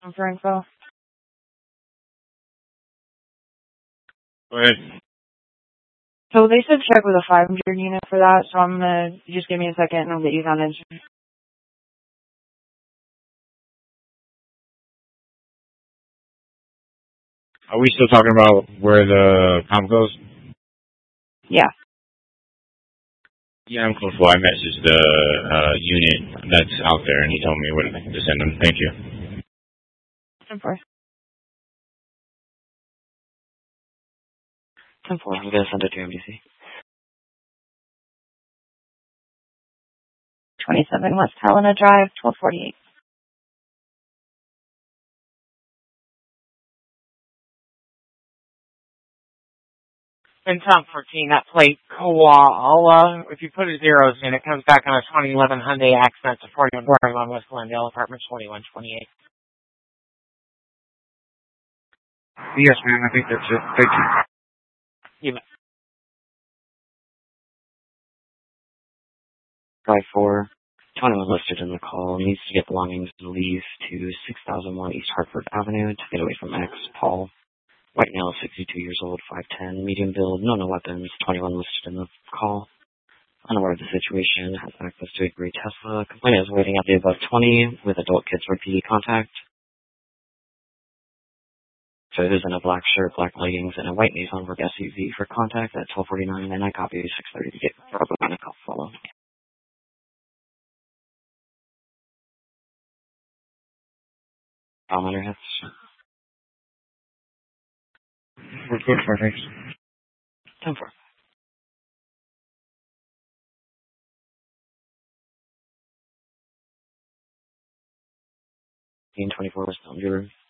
For info. Go ahead. So they said check with a 500 unit for that, so I'm gonna, just give me a second and I'll get you counted. Are we still talking about where the comp goes? Yeah. Yeah, I'm close. Well, I messaged the unit that's out there, and he told me where to send them. Thank you. 10-4. 10-4, I'm going to send it to MDC. 27 West Helena Drive, 1248. In top 14, that plate Koala, if you put a zeros in, it comes back on a 2011 Hyundai Accent to 41 West Glendale, apartment 2128. Yes, ma'am. I think that's it. Thank you. You bet. Drive 4. 21 listed in the call needs to get belongings and leave to 6001 East Hartford Avenue to get away from X. Paul. White male, 62 years old, 5'10", medium build, no weapons, 21 listed in the call. Unaware of the situation, has access to a gray Tesla. Complainant is waiting at the above 20 with adult kids for PD contact. So it is in a black shirt, black leggings, and a white Nissan Rogue SUV for contact at 1249, and I copy 630 to get verbal and a call follow. Commander hits. We're good for thanks. 10-4. 24 West Elm River.